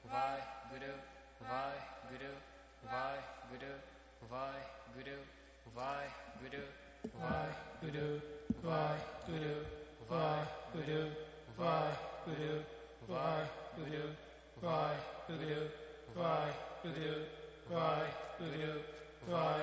Vaheguru, Vaheguru, Vaheguru, Vaheguru, Vaheguru, Vaheguru, Vaheguru, Vaheguru, Vaheguru, Vaheguru, Vaheguru, Vaheguru, Vaheguru, Vaheguru,